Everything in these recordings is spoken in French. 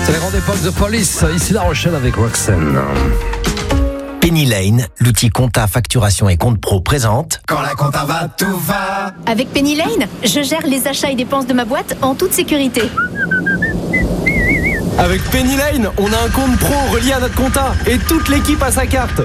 C'est la grande époque de Police, ici La Rochelle avec Roxanne. Penny Lane, l'outil compta, facturation et compte pro présente. Quand la compta va, tout va. Avec Penny Lane, je gère les achats et dépenses de ma boîte en toute sécurité. Avec Penny Lane, on a un compte pro relié à notre compta et toute l'équipe a sa carte.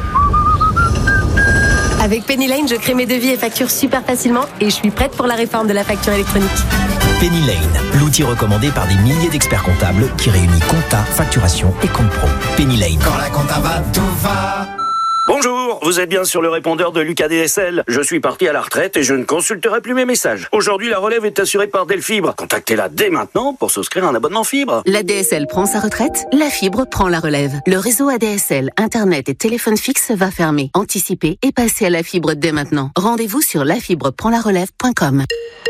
Avec Penny Lane, je crée mes devis et factures super facilement et je suis prête pour la réforme de la facture électronique. Penny Lane, l'outil recommandé par des milliers d'experts comptables qui réunit compta, facturation et compte pro. Penny Lane. Quand la compta va, tout va. Bonjour, vous êtes bien sur le répondeur de Lucas DSL. Je suis parti à la retraite et je ne consulterai plus mes messages. Aujourd'hui, la relève est assurée par Delfibre. Contactez-la dès maintenant pour souscrire un abonnement fibre. La DSL prend sa retraite, la fibre prend la relève. Le réseau ADSL, Internet et téléphone fixe va fermer. Anticipez et passez à la fibre dès maintenant. Rendez-vous sur lafibreprendlarelève.com.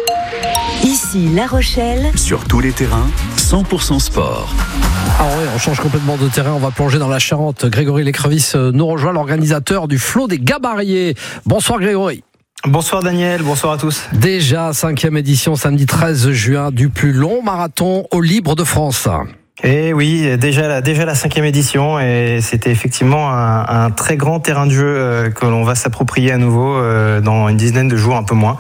Ici La Rochelle. Sur tous les terrains, 100% sport. Alors oui, on change complètement de terrain, on va plonger dans la Charente. Grégory Lécrevis nous rejoint, l'organisateur du Flot des Gabariers. Bonsoir Grégory. Bonsoir Daniel, bonsoir à tous. Déjà 5e édition, samedi 13 juin, du plus long marathon au Libre de France. Et oui, déjà la 5e édition, et c'était effectivement un très grand terrain de jeu que l'on va s'approprier à nouveau dans une dizaine de jours, un peu moins,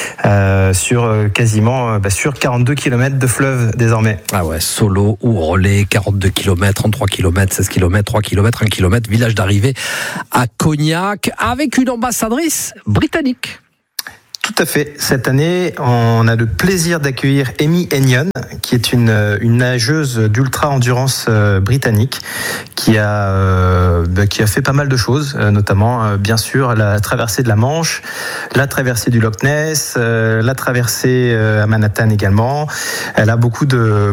sur quasiment sur 42 km de fleuve désormais. Ah ouais, solo ou relais, 42 km, 33 km, 16 km, 3 km, 1 km, village d'arrivée à Cognac, avec une ambassadrice britannique. Tout à fait. Cette année, on a le plaisir d'accueillir Amy Enyon, qui est une nageuse d'ultra-endurance britannique, qui a fait pas mal de choses, notamment, bien sûr, la traversée de la Manche, la traversée du Loch Ness, la traversée à Manhattan également. Elle a beaucoup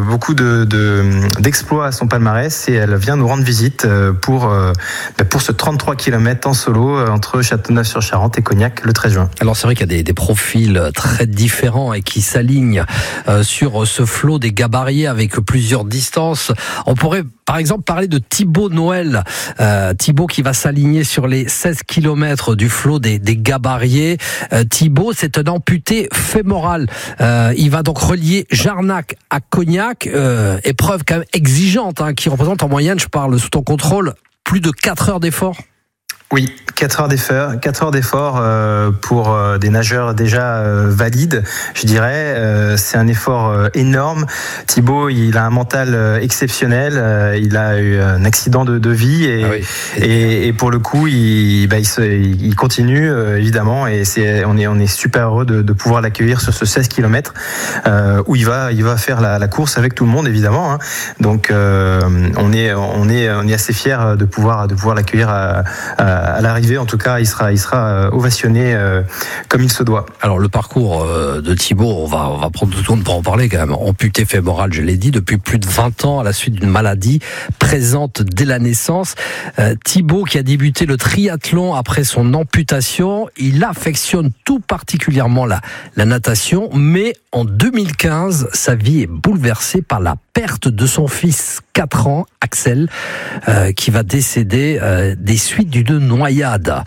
d'exploits à son palmarès et elle vient nous rendre visite pour ce 33 km en solo entre Châteauneuf-sur-Charente et Cognac le 13 juin. Alors c'est vrai qu'il y a des profils très différents et qui s'alignent sur ce flot des Gabariers avec plusieurs distances. On pourrait par exemple parler de Thibaut Noël. Thibaut qui va s'aligner sur les 16 km du flot des Gabariers. Thibaut, c'est un amputé fémoral. Il va donc relier Jarnac à Cognac. Épreuve quand même exigeante, qui représente en moyenne, je parle sous ton contrôle, plus de 4 heures d'effort. Oui, 4 heures d'effort pour des nageurs déjà valides, je dirais. C'est un effort énorme. Thibaut, il a un mental exceptionnel. Il a eu un accident de vie et pour le coup, il continue évidemment. Et on est super heureux de pouvoir l'accueillir sur ce 16 km où il va faire la course avec tout le monde évidemment. Donc on est assez fiers de pouvoir l'accueillir à l'arrivée. En tout cas, il sera ovationné comme il se doit. Alors le parcours de Thibaut, on va prendre 2 secondes pour en parler quand même. Amputé fémoral, je l'ai dit, depuis plus de 20 ans à la suite d'une maladie présente dès la naissance. Thibaut qui a débuté le triathlon après son amputation, il affectionne tout particulièrement la natation, mais en 2015, sa vie est bouleversée par la perte de son fils 4 ans, Axel, qui va décéder des suites d'une noyade.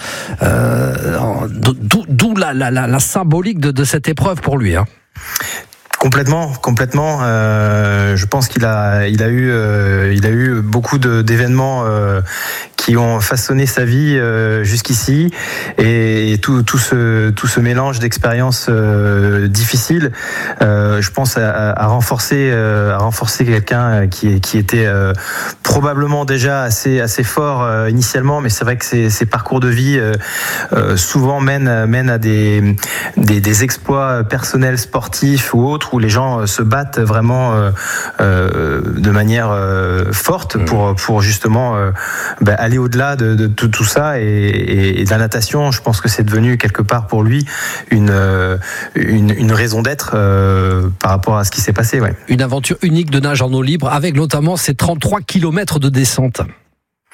D'où la symbolique de cette épreuve pour lui. Complètement. Je pense qu'il a eu beaucoup d'événements qui ont façonné sa vie jusqu'ici, et tout ce mélange d'expériences difficiles, je pense à renforcer quelqu'un qui était probablement déjà assez fort initialement, mais c'est vrai que ces parcours de vie souvent mènent à des exploits personnels, sportifs ou autres, où les gens se battent vraiment de manière forte pour justement aller au-delà de tout ça, et de la natation. Je pense que c'est devenu quelque part pour lui une raison d'être par rapport à ce qui s'est passé. Ouais. Une aventure unique de nage en eau libre, avec notamment ces 33 km de descente.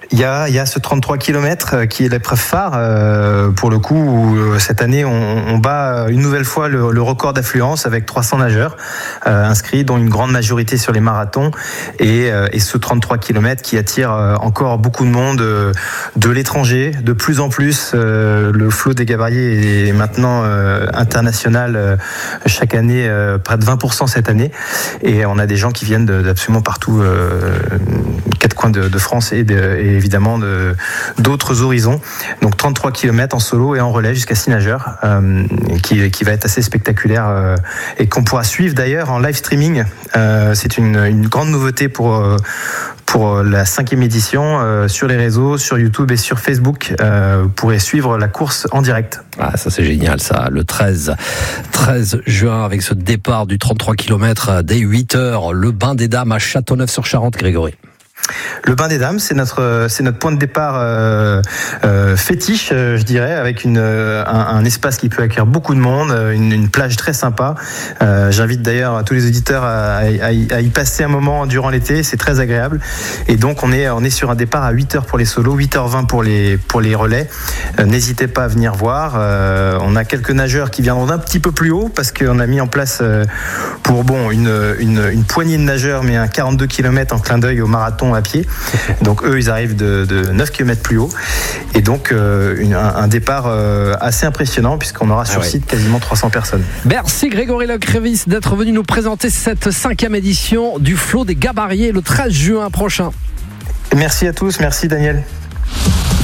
Il y a ce 33 km qui est l'épreuve phare, pour le coup, où cette année on bat une nouvelle fois le record d'affluence avec 300 nageurs inscrits, dont une grande majorité sur les marathons, et ce 33 km qui attire encore beaucoup de monde de l'étranger. De plus en plus, le flot des Gabariers est maintenant international chaque année, près de 20% cette année, et on a des gens qui viennent d'absolument partout, quatre coins de France et évidemment d'autres horizons. Donc 33 km en solo et en relais jusqu'à 6 nageurs, qui va être assez spectaculaire, et qu'on pourra suivre d'ailleurs en live streaming. C'est une grande nouveauté pour la 5e édition, sur les réseaux, sur YouTube et sur Facebook. Vous pourrez suivre la course en direct. Ah, ça c'est génial, ça. Le 13 juin, avec ce départ du 33 km dès 8h, le bain des dames à Châteauneuf-sur-Charente, Grégory. Le bain des dames, c'est notre point de départ fétiche, je dirais, avec un espace qui peut accueillir beaucoup de monde, une plage très sympa. J'invite d'ailleurs tous les auditeurs à y passer un moment durant l'été, c'est très agréable. Et donc on est sur un départ à 8h pour les solos, 8h20 pour les relais. N'hésitez pas à venir voir. On a quelques nageurs qui viendront d'un petit peu plus haut, parce qu'on a mis en place pour une poignée de nageurs, mais un 42 km en clin d'œil au marathon à pied. Donc eux, ils arrivent de 9 km plus haut, et donc un départ assez impressionnant, puisqu'on aura sur site quasiment 300 personnes. Merci Grégory Lecrévis d'être venu nous présenter cette 5e édition du Flot des Gabariers le 13 juin prochain. Merci à tous, merci Daniel.